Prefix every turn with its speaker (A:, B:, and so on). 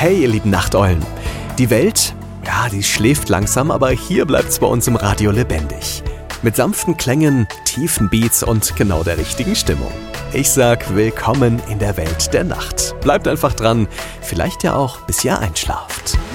A: Hey, ihr lieben Nachteulen. Die Welt, die schläft langsam, aber hier bleibt's bei uns im Radio lebendig. Mit sanften Klängen, tiefen Beats und genau der richtigen Stimmung. Ich sag willkommen in der Welt der Nacht. Bleibt einfach dran, vielleicht ja auch bis ihr einschlaft.